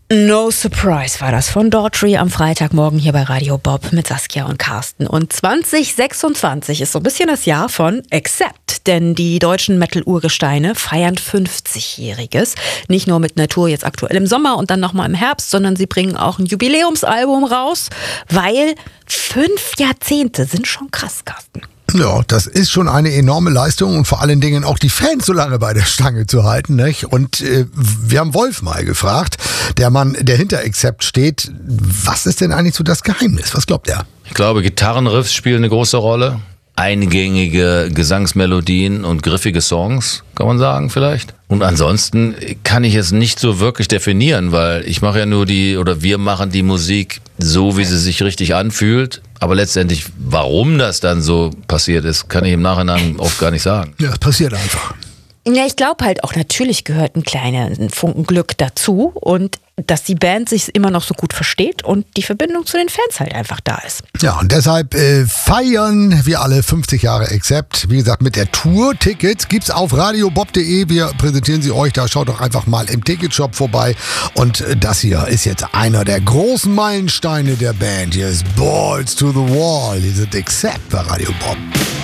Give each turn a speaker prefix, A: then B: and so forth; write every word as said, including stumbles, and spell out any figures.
A: No Surprise war das von Daughtry am Freitagmorgen hier bei Radio Bob mit Saskia und Carsten. Und zwanzig sechsundzwanzig ist so ein bisschen das Jahr von Accept, denn die deutschen Metal-Urgesteine feiern fünfzigjähriges. Nicht nur mit Natur jetzt aktuell im Sommer und dann nochmal im Herbst, sondern sie bringen auch ein Jubiläumsalbum raus, weil fünf Jahrzehnte sind schon krass, Carsten.
B: Ja, das ist schon eine enorme Leistung und vor allen Dingen auch die Fans so lange bei der Stange zu halten, nicht? Und äh, wir haben Wolf mal gefragt, der Mann, der hinter Accept steht, was ist denn eigentlich so das Geheimnis? Was glaubt er?
C: Ich glaube, Gitarrenriffs spielen eine große Rolle. Eingängige Gesangsmelodien und griffige Songs, kann man sagen vielleicht. Und ansonsten kann ich es nicht so wirklich definieren, weil ich mache ja nur die, oder wir machen die Musik so, wie sie sich richtig anfühlt. Aber letztendlich, warum das dann so passiert ist, kann ich im Nachhinein oft gar nicht sagen.
B: Ja, es passiert einfach.
A: Ja, ich glaube halt auch, natürlich gehört ein kleiner Funken Glück dazu und dass die Band sich immer noch so gut versteht und die Verbindung zu den Fans halt einfach da ist.
B: Ja, und deshalb äh, feiern wir alle fünfzig Jahre Accept. Wie gesagt, mit der Tour. Tickets gibt's auf radiobob punkt de. Wir präsentieren sie euch. Da schaut doch einfach mal im Ticketshop vorbei. Und äh, das hier ist jetzt einer der großen Meilensteine der Band. Hier ist Balls to the Wall. Hier sind Accept bei Radio Bob.